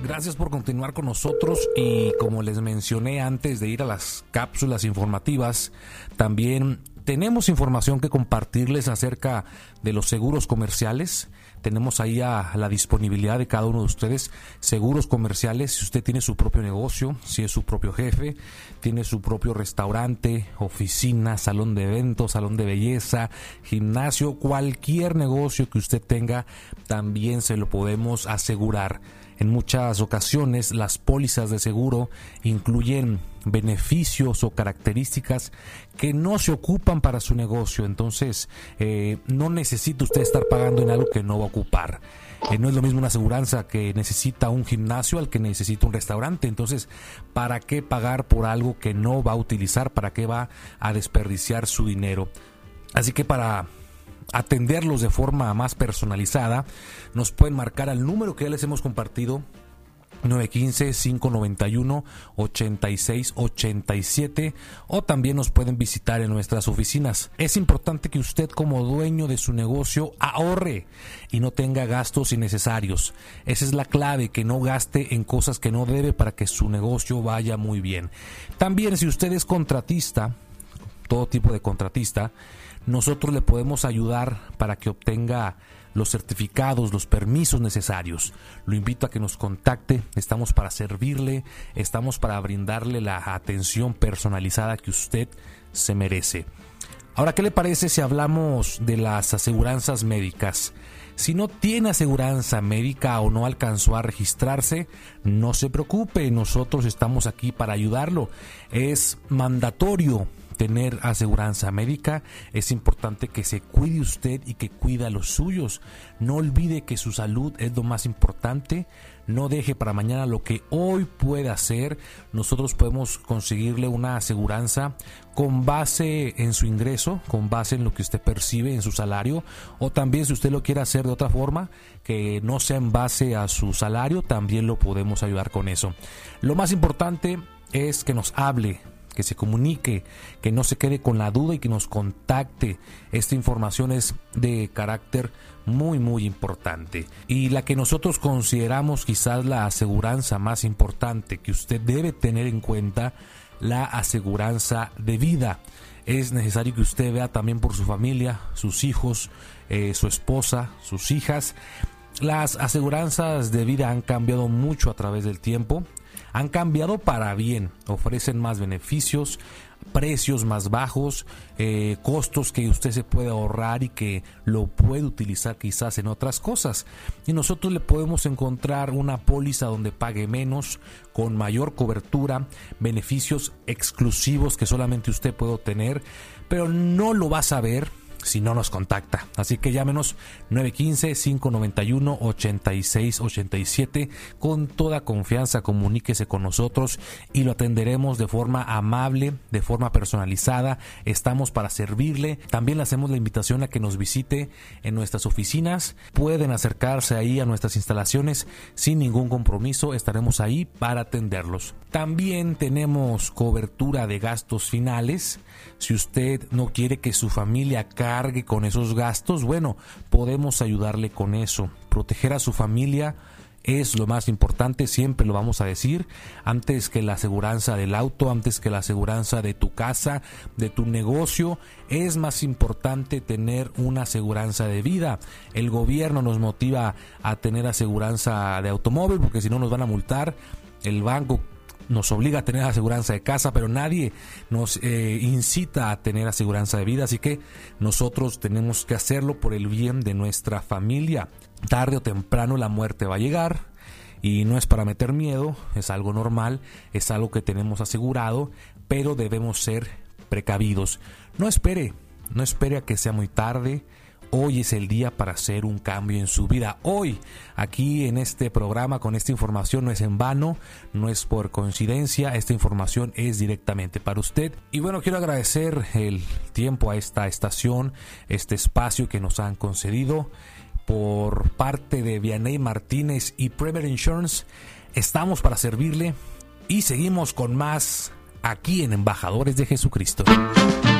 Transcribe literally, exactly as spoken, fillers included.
Gracias por continuar con nosotros y como les mencioné antes de ir a las cápsulas informativas, también tenemos información que compartirles acerca de los seguros comerciales. Tenemos ahí a la disponibilidad de cada uno de ustedes seguros comerciales. Si usted tiene su propio negocio, si es su propio jefe, tiene su propio restaurante, oficina, salón de eventos, salón de belleza, gimnasio, cualquier negocio que usted tenga, también se lo podemos asegurar. En muchas ocasiones las pólizas de seguro incluyen beneficios o características que no se ocupan para su negocio, entonces eh, no necesita usted estar pagando en algo que no va a ocupar. Eh, no es lo mismo una aseguranza que necesita un gimnasio al que necesita un restaurante, entonces ¿para qué pagar por algo que no va a utilizar? ¿Para qué va a desperdiciar su dinero? Así que para atenderlos de forma más personalizada, nos pueden marcar al número que ya les hemos compartido, nueve uno cinco, cinco nueve uno, ocho seis ocho siete, o también nos pueden visitar en nuestras oficinas. Es importante que usted, como dueño de su negocio, ahorre y no tenga gastos innecesarios. Esa es la clave, que no gaste en cosas que no debe para que su negocio vaya muy bien. También, si usted es contratista, todo tipo de contratista, nosotros le podemos ayudar para que obtenga los certificados, los permisos necesarios. Lo invito a que nos contacte, estamos para servirle, estamos para brindarle la atención personalizada que usted se merece. Ahora, ¿qué le parece si hablamos de las aseguranzas médicas? Si no tiene aseguranza médica o no alcanzó a registrarse, no se preocupe, nosotros estamos aquí para ayudarlo. Es mandatorio tener aseguranza médica. Es importante que se cuide usted y que cuida a los suyos. No olvide que su salud es lo más importante. No deje para mañana lo que hoy puede hacer. Nosotros podemos conseguirle una aseguranza con base en su ingreso, con base en lo que usted percibe en su salario, o también, si usted lo quiere hacer de otra forma, que no sea en base a su salario, también lo podemos ayudar con eso. Lo más importante es que nos hable, que se comunique, que no se quede con la duda y que nos contacte. Esta información es de carácter muy muy importante, y la que nosotros consideramos quizás la aseguranza más importante que usted debe tener en cuenta, la aseguranza de vida. Es necesario que usted vea también por su familia, sus hijos, eh, su esposa, sus hijas. Las aseguranzas de vida han cambiado mucho a través del tiempo. Han cambiado para bien, ofrecen más beneficios, precios más bajos, eh, costos que usted se puede ahorrar y que lo puede utilizar quizás en otras cosas. Y nosotros le podemos encontrar una póliza donde pague menos, con mayor cobertura, beneficios exclusivos que solamente usted puede obtener, pero no lo va a saber si no nos contacta. Así que llámenos nueve uno cinco, cinco nueve uno, ocho seis ocho siete. Con toda confianza comuníquese con nosotros y lo atenderemos de forma amable, de forma personalizada. Estamos para servirle. También le hacemos la invitación a que nos visite en nuestras oficinas. Pueden acercarse ahí a nuestras instalaciones sin ningún compromiso. Estaremos ahí para atenderlos. También tenemos cobertura de gastos finales. Si usted no quiere que su familia cargue con esos gastos, bueno, podemos ayudarle con eso. Proteger a su familia es lo más importante, siempre lo vamos a decir, antes que la aseguranza del auto, antes que la aseguranza de tu casa, de tu negocio. Es más importante tener una aseguranza de vida. El gobierno nos motiva a tener aseguranza de automóvil porque si no nos van a multar. El banco nos obliga a tener aseguranza de casa, pero nadie nos eh, incita a tener aseguranza de vida, así que nosotros tenemos que hacerlo por el bien de nuestra familia. Tarde o temprano la muerte va a llegar y no es para meter miedo, es algo normal, es algo que tenemos asegurado, pero debemos ser precavidos. No espere, no espere a que sea muy tarde. Hoy es el día para hacer un cambio en su vida. Hoy, aquí en este programa, con esta información, no es en vano, no es por coincidencia. Esta información es directamente para usted. Y bueno, quiero agradecer el tiempo a esta estación, este espacio que nos han concedido por parte de Vianey Martínez y Premier Insurance. Estamos para servirle y seguimos con más aquí en Embajadores de Jesucristo.